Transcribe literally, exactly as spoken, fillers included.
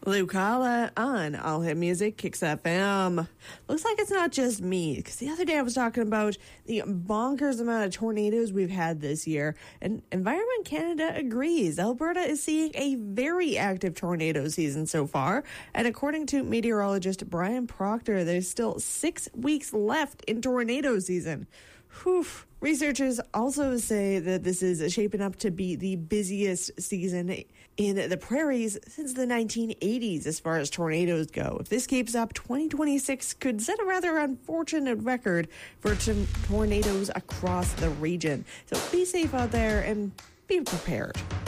Lucala on All Hit Music, Kicks F M. Looks like it's not just me, because the other day I was talking about the bonkers amount of tornadoes we've had this year, and Environment Canada agrees. Alberta is seeing a very active tornado season so far, and according to meteorologist Brian Proctor, there's still six weeks left in tornado season. Whew. Researchers also say that this is shaping up to be the busiest season in the prairies since the nineteen eighties as far as tornadoes go. If this keeps up, twenty twenty-six could set a rather unfortunate record for t- tornadoes across the region. So be safe out there and be prepared.